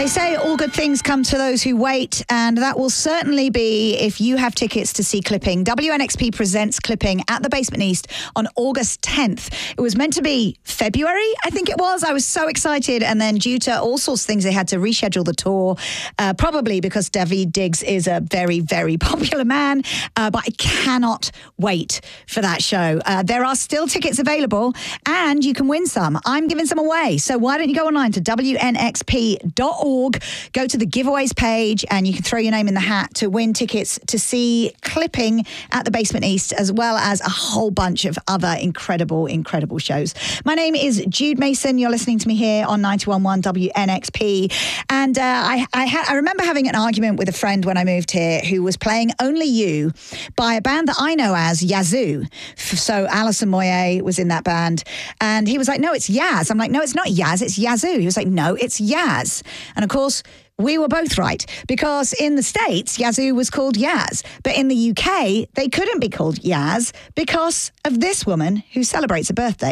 They say all good things come to those who wait, and that will certainly be if you have tickets to see Clipping. WNXP presents Clipping at the Basement East on August 10th. It was meant to be February, I think it was. I was so excited, and then due to all sorts of things, they had to reschedule the tour, probably because Daveed Diggs is a very, very popular man, but I cannot wait for that show. There are still tickets available, and you can win some. I'm giving some away, so why don't you go online to WNXP.org, go to the giveaways page, and you can throw your name in the hat to win tickets to see Clipping at the Basement East, as well as a whole bunch of other incredible, incredible shows. My name is Jude Mason. You're listening to me here on 91.1 WNXP. And I remember having an argument with a friend when I moved here who was playing Only You by a band that I know as Yazoo. So Alison Moyet was in that band. And he was like, no, it's Yaz. I'm like, no, it's not Yaz, it's Yazoo. He was like, no, it's Yaz. And of course, we were both right, because in the States, Yazoo was called Yaz. But in the UK, they couldn't be called Yaz because of this woman who celebrates a birthday